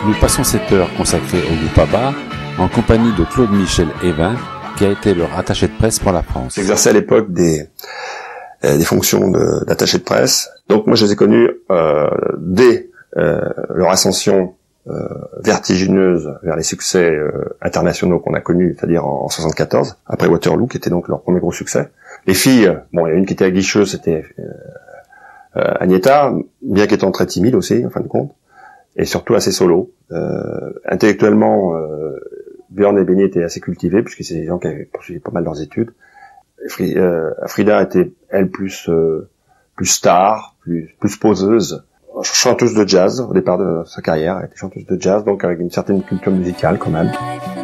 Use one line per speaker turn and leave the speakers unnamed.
Nous passons cette heure consacrée au groupe ABBA en compagnie de Claude-Michel Evin, qui a été leur attaché de presse pour la France.
J'exerçais à l'époque des fonctions d'attaché de presse. Donc moi je les ai connus dès leur ascension vertigineuse vers les succès internationaux qu'on a connus, c'est-à-dire en 74, après Waterloo, qui était donc leur premier gros succès. Les filles, bon, il y a une qui était aguicheuse, c'était Agnetha, bien qu'étant très timide aussi, en fin de compte, et surtout assez solo. Intellectuellement, Björn et Benny étaient assez cultivés, puisque c'est des gens qui avaient poursuivi pas mal leurs études. Frida était, elle, plus star, plus poseuse, chanteuse de jazz au départ de sa carrière. Elle était chanteuse de jazz, donc avec une certaine culture musicale quand même.